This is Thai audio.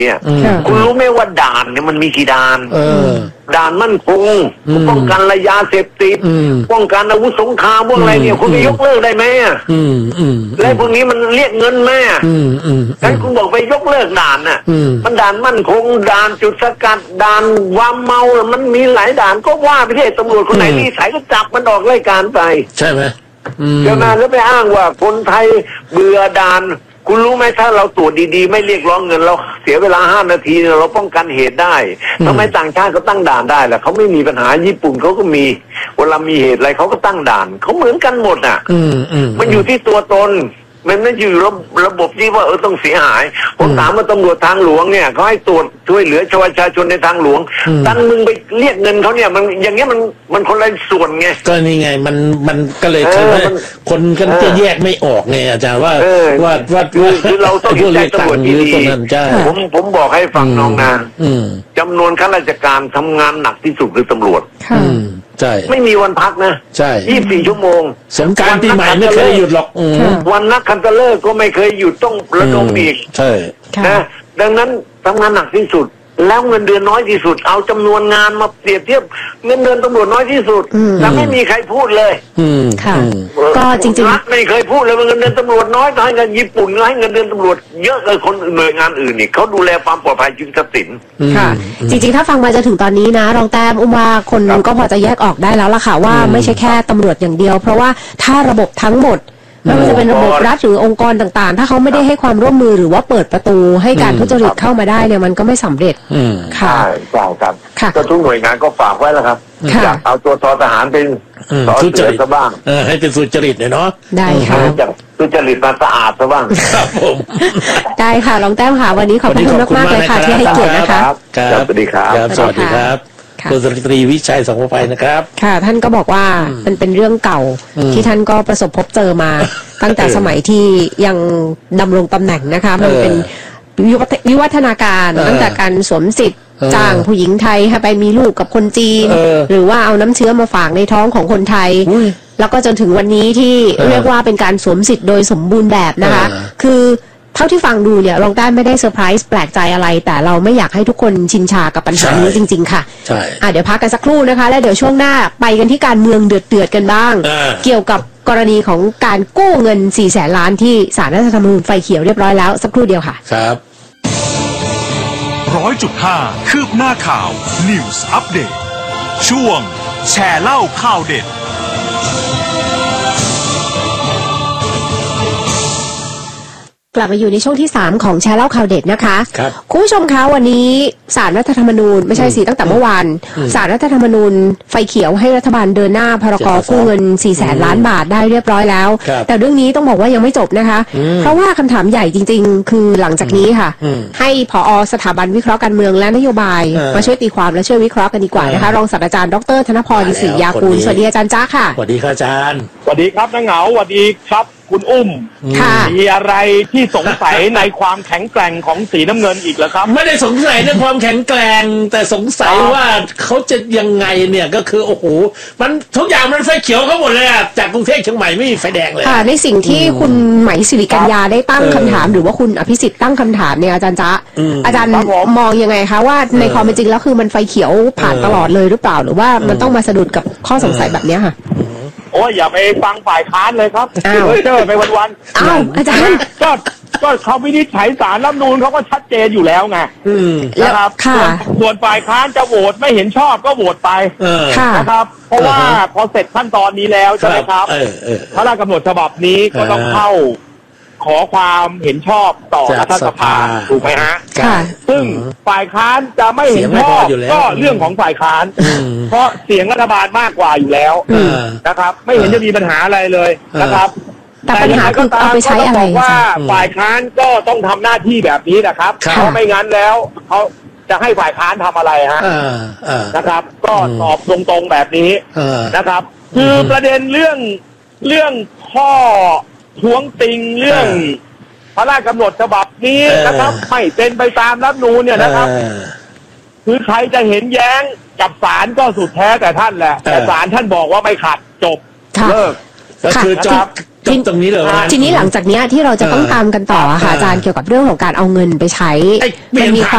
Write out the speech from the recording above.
เนี่ยคุณรู้ไหมว่าด่านเนี่ยมันมีกี่ด่านด่านมั่นคงป้องกันระยะเสพติดป้องกันอาวุธสงครามพวกอะไรเนี่ยคุณไปยกเลิกได้ไหมและพวกนี้มันเรียกเงินแม่งั้นคุณบอกไปยกเลิกด่านน่ะมันด่านมั่นคงด่านจุดสกัดด่านความเมามันมีหลายด่านก็ว่าไปที่ตำรวจคนไหนที่ใส่ก็จับมันออกรายการไปใช่ไหมเจ้าหน้าแล้วไปอ้างว่าคนไทยเบื่อด่านคุณรู้ไหมถ้าเราตรวจดีๆไม่เรียกร้องเงินเราเสียเวลา5 นาทีเราป้องกันเหตุได้ทำไมต่างชาติเขาตั้งด่านได้ล่ะเขาไม่มีปัญหาญี่ปุ่นเขาก็มีเวลามีเหตุอะไรเขาก็ตั้งด่านเขาเหมือนกันหมดอ่ะมันอยู่ที่ตัวตนมันไม่อยู่ระบบที่ว่าต้องเสียหายผมถามว่าตำรวจทางหลวงเนี่ยเขาให้ตรวจช่วยเหลือประชาชนในทางหลวงตั้งมึงไปเรียกเงินเขาเนี่ยมันอย่างเงี้ยมันคนละส่วนไงก็นี่ไงมันก็เลยทำให้คนกันจะแยกไม่ออกไงอาจารย์ว่าคือเราต้องเห็นใจตำรวจดีๆผมบอกให้ฟังน้องนะจำนวนข้าราชการทำงานหนักที่สุดคือตำรวจใช่ไม่มีวันพักนะใช่ 24 ชั่วโมงสงกรานต์ปีใหม่ไม่เคยหยุดหรอกวันนักขัตฤกษ์ก็ไม่เคยหยุดต้องระดมอีกใช่นะดังนั้นทำงานหนักที่สุดแล้วเงินเดือนน้อยที่สุดเอาจำนวนงานมาเปรียบเทียบเงินเดือนตำรวจน้อยที่สุดแล้วไม่มีใครพูดเลยค่ะก็จริงๆรัฐไม่เคยพูดเลยว่าเงินเดือนตำรวจน้อยตอนกันญี่ปุ่นให้เงินเดือนตำรวจเยอะเลยคนหน่วยงานอื่นนี่เขาดูแลความปลอดภัยชีวิตทรัพย์สินค่ะจริงๆถ้าฟังมาจะถึงตอนนี้นะรองแต้มว่าคนก็พอจะแยกออกได้แล้วล่ะค่ะว่าไม่ใช่แค่ตำรวจอย่างเดียวเพราะว่าถ้าระบบทั้งหมดไม่ว่าจะเป็นระบบรัฐหรือองค์กรต่างๆถ้าเขาไม่ได้ให้ความร่วมมือหรือว่าเปิดประตูให้การทุจริตเข้ามาได้เนี่ยมันก็ไม่สำเร็จค่ะใช่ครับก็ทุกหน่วยงานก็ฝากไว้แล้วครับอยากเอาตัวทหารเป็นทุจริตซะบ้างให้เป็นสุจริตเนาะได้ค่ะจากทุจริตมาสะอาดซะบ้างครับผมได้ค่ะรองแต้มค่ะวันนี้ขอบคุณมากๆเลยค่ะที่ให้เกียรตินะคะสวัสดีครับสวัสดีครับคุณสตรีวิชัยสังวไฟนะครับค่ะท่านก็บอกว่ามันเป็นเรื่องเก่าที่ท่านก็ประสบพบเจอมาตั้งแต่สมัยที่ยังดำรงตำแหน่งนะคะมันเป็นวิวัฒนาการตั้งแต่การสวมสิทธิ์จ้างผู้หญิงไทยให้ไปมีลูกกับคนจีนหรือว่าเอาน้ำเชื้อมาฝากในท้องของคนไทยแล้วก็จนถึงวันนี้ที่เรียกว่าเป็นการสวมสิทธิ์โดยสมบูรณ์แบบนะคะคือเท่าที่ฟังดูเนี่ยรองแต้มไม่ได้เซอร์ไพรส์แปลกใจอะไรแต่เราไม่อยากให้ทุกคนชินชากับปัญหานี้จริงๆค่ะใช่เดี๋ยวพักกันสักครู่นะคะแล้วเดี๋ยวช่วงหน้าไปกันที่การเมืองเดือดๆกันบ้างเกี่ยวกับกรณีของการกู้เงิน400,000 ล้านที่ศาลรัฐธรรมนูญไฟเขียวเรียบร้อยแล้วสักครู่เดียวค่ะครับ 100.5 คืบหน้าข่าว News Update ช่วงแชร์เล่าข่าวเด็ดกลับมาอยู่ในช่วงที่3ของแชร์เล่าข่าวเด็ดนะคะคุณผู้ชมคะวันนี้ศาลรัฐธรรมนูญไม่ใช่สิตั้งแต่เมื่อวานศาลรัฐธรรมนูญไฟเขียวให้รัฐบาลเดินหน้าพรกกู้เงิน400,000 ล้านบาทได้เรียบร้อยแล้วแต่เรื่องนี้ต้องบอกว่ายังไม่จบนะคะเพราะว่าคำถามใหญ่จริงๆคือหลังจากนี้ค่ะให้ผอ.สถาบันวิเคราะห์การเมืองและนโยบายมาช่วยตีความและช่วยวิเคราะห์กันดีกว่านะคะรองศาสตราจารย์ดร.ธนพร ศรียากูลสวัสดีอาจารย์จ้าค่ะสวัสดีครับอาจารย์สวัสดีครับน้าเหงาสวัสดีครับคุณอุ้มมีอะไรที่สงสัยในความแข็งแกร่งของสีน้ำเงินอีกเหรอครับไม่ได้สงสัยในความแข็งแกร่งแต่สงสัยว่าเขาจะยังไงเนี่ยก็คือโอ้โหมันทุกอย่างมันไฟเขียวเขาหมดเลยอะจากกรุงเทพเชียงใหม่ไม่มีไฟแดงเลยค่ะในสิ่งที่คุณไหมศิริกัญญาได้ตั้งคำถามหรือว่าคุณอภิสิทธิ์ตั้งคำถามเนี่ยอาจารย์จ๊ะอาจารย์มองยังไงคะว่าในความเป็นจริงแล้วคือมันไฟเขียวผ่านตลอดเลยหรือเปล่าหรือว่ามันต้องมาสะดุดกับข้อสงสัยแบบนี้ค่ะโอ้ยอย่าไปฟังฝ่ายค้านเลยครับเจอไปวันๆอ้าวอาจารย์ก็เขาวินิจฉัยศาลรัฐธรรมนูญเขาก็ชัดเจนอยู่แล้วไงนะครับส่วนฝ่ายค้านจะโหวตไม่เห็นชอบก็โหวตไปนะครับเพราะว่าพอเสร็จขั้นตอนนี้แล้วใช่ไหมครับพระราชกำหนดฉบับนี้ก็ต้องเข้าขอความเห็นชอบต่อรัฐสภาถูกไหมฮะซึ่งฝ่ายค้านจะไม่เห็นชอบก็เรื่องของฝ่ายค้านเพราะเสียงรัฐบาลมากกว่าอยู่แล้วนะครับไม่เห็นจะมีปัญหาอะไรเลยนะครับแต่ปัญหาคือเอาไปใช้อะไรว่าฝ่ายค้านก็ต้องทำหน้าที่แบบนี้นะครับเพราะไม่งั้นแล้วเขาจะให้ฝ่ายค้านทำอะไรฮะนะครับก็ตอบตรงๆแบบนี้นะครับคือประเด็นเรื่องข้อท้วงติงเรื่องพระราชกำหนดฉบับนี้นะครับไม่เป็นไปตามรัฐธรรมนูญเนี่ยนะครับคือใครจะเห็นแย้งกับศาลก็สุดแท้แต่ท่านแหละแต่ศาลท่านบอกว่าไม่ขัดจบเลิกก็คือจบตรงนี้เลยทีนี้หลังจากนี้ที่เราจะต้องตามกันต่อค่ะอาจารย์เกี่ยวกับเรื่องของการเอาเงินไปใช้มันมีความ